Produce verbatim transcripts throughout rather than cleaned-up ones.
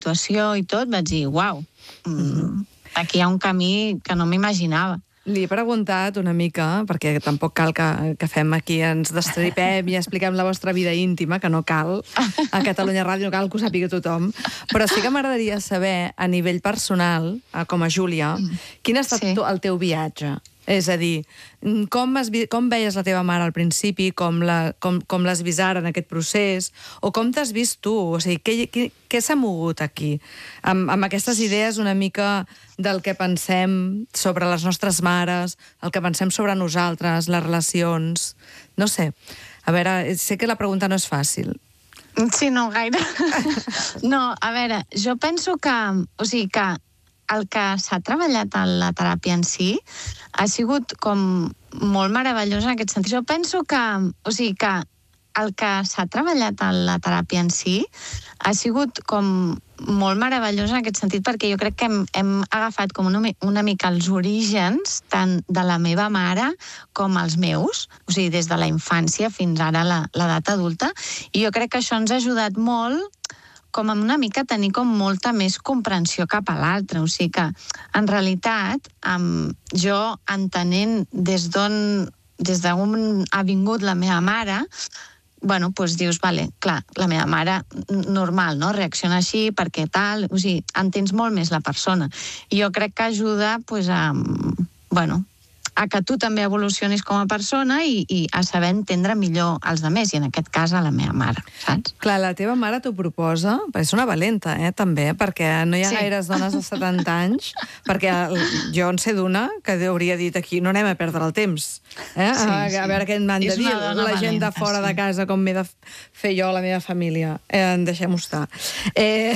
l'actuació i tot, vaig dir, uau, mm, aquí hi ha un camí que no m'imaginava. Li he preguntat una mica, perquè tampoc cal que, que fem aquí, ens destripem i expliquem la vostra vida íntima, que no cal, a Catalunya Ràdio no cal que ho sàpiga tothom, però sí que m'agradaria saber, a nivell personal, com a Júlia, quin ha estat sí. el teu viatge? És a dir, com, has, com veies la teva mare al principi, com, la, com, com l'has vist ara en aquest procés, o com t'has vist tu? O sigui, què, què, què s'ha mogut aquí? Amb, amb aquestes idees una mica del que pensem sobre les nostres mares, el que pensem sobre nosaltres, les relacions... No sé. A veure, sé que la pregunta no és fàcil. Sí, no, gaire. No, a veure, jo penso que... O sigui, que el que s'ha treballat en la teràpia en si ha sigut com molt meravellós en aquest sentit. Jo penso que, o sigui, que el que s'ha treballat en la teràpia en si ha sigut com molt meravellós en aquest sentit, perquè jo crec que hem, hem agafat com una, una mica els orígens tant de la meva mare com els meus, o sigui, des de la infància fins ara l'edat adulta, i jo crec que això ens ha ajudat molt com a una mica tenir com molta més comprensió cap a l'altre. O sigui que, en realitat, um, jo entenent des d'on, des d'on ha vingut la meva mare, bueno, doncs dius, vale, clar, la meva mare normal, no?, reacciona així, perquè tal, o sigui, entens molt més la persona. I jo crec que ajuda, doncs, a, bueno, a que tu també evolucionis com a persona i, i a saber entendre millor els altres, i en aquest cas a la meva mare, saps? Clar, la teva mare t'ho proposa, perquè és una valenta, eh, també, perquè no hi ha sí. gaires dones de setanta anys, perquè jo en sé d'una que hauria dit aquí, no anem a perdre el temps, eh? Sí, a, sí. a veure què m'han de dir, la gent de fora sí. de casa, com m'he de fer jo, la meva família. Eh, deixem-ho estar. Eh,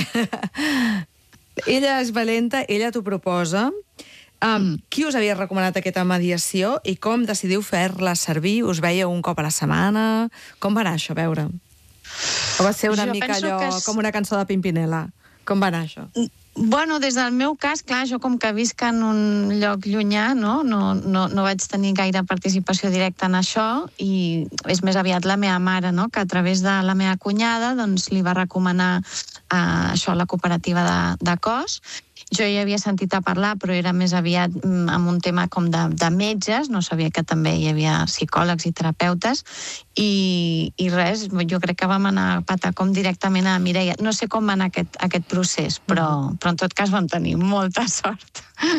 ella és valenta, ella t'ho proposa. Um, qui us havia recomanat aquesta mediació i com decidiu fer-la servir? Us veieu un cop a la setmana? Com va anar això, a veure? O va ser una jo mica allò, és... com una cançó de Pimpinela? Com va anar això? Bueno, des del meu cas, clar, jo com que visc en un lloc llunyà, no? No, no, no vaig tenir gaire participació directa en això, i és més aviat la meva mare, no?, que a través de la meva cunyada doncs, li va recomanar uh, això a la cooperativa de, de cos. Jo ja havia sentit a parlar, però era més aviat amb un tema com de, de metges, no sabia que també hi havia psicòlegs i terapeutes, i, i res, jo crec que vam anar a patar com directament a Mireia. No sé com va anar aquest, aquest procés, però, però en tot cas vam tenir molta sort.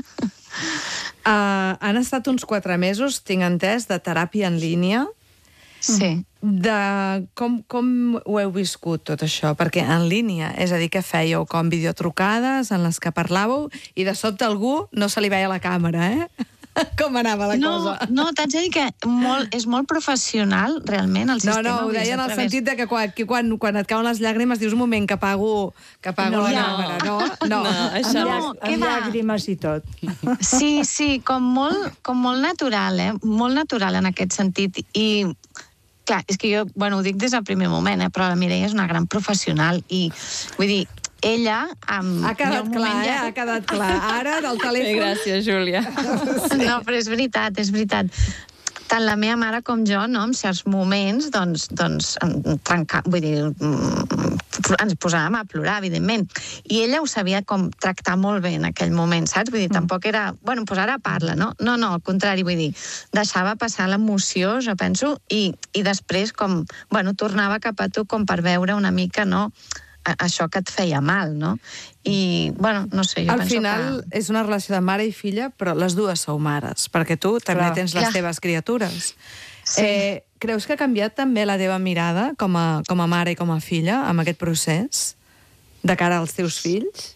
Uh, han estat uns quatre mesos, tinc entès, de teràpia en línia. Sí. De com, com ho heu viscut, tot això? Perquè en línia, és a dir, que fèieu com videotrucades en les que parlàveu i de sobte algú no se li veia la càmera, eh? Com anava la no, cosa? No, t'haig de dir que molt, és molt professional, realment, el sistema. No, no, ho deia en el sentit de que quan, que quan, quan et cauen les llàgrimes dius un moment que apago, que apago no, la no. càmera, no? No, no això no, no, amb llàgrimes i tot. Sí, sí, com molt, com molt natural, eh? Molt natural en aquest sentit. I, clar, és que jo, bueno, ho dic des del primer moment, eh? Però la Mireia és una gran professional i, vull dir, ella... Um, ha quedat clar, ja... eh? Ha quedat clar. Ara, del telèfon... Sí, gràcies, Júlia. No, però és veritat, és veritat. Tant la meva mare com jo, no, en certs moments, doncs, doncs trencar, vull dir, ens posàvem a plorar, evidentment. I ella ho sabia com tractar molt bé en aquell moment, saps? Vull dir, mm. tampoc era... Bueno, doncs ara parla, no? No, no, al contrari, vull dir, deixava passar l'emoció, jo penso, i, i després com, bueno, tornava cap a tu com per veure una mica, no?, això que et feia mal, no? I, bueno, no sé, jo Al penso final, que... Al final és una relació de mare i filla, però les dues sou mares, perquè tu també Clar. tens les Clar. teves criatures. Sí. Eh, creus que ha canviat també la teva mirada com a, com a mare i com a filla amb aquest procés de cara als teus fills?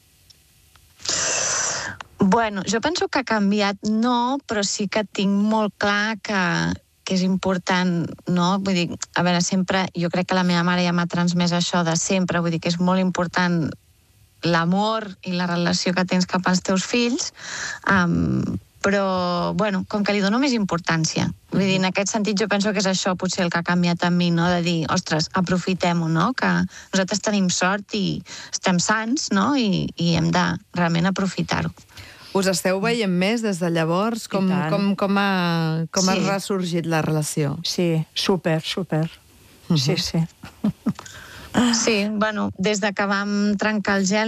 Bueno, jo penso que ha canviat no, però sí que tinc molt clar que que és important, no? Vull dir, a veure, sempre, jo crec que la meva mare ja m'ha transmès això de sempre, vull dir que és molt important l'amor i la relació que tens cap als teus fills, um, però, bueno, com que li dono més importància. Vull dir, en aquest sentit jo penso que és això potser el que ha canviat en mi, no? De dir, ostres, aprofitem-ho, no? Que nosaltres tenim sort i estem sants, no? I, i hem de realment aprofitar-ho. Us esteu veient més des de llavors? Com, com, com, ha, com sí. ha ressorgit la relació? Sí, super, super. Uh-huh. Sí, sí. Sí, bueno, des de que vam trencar el gel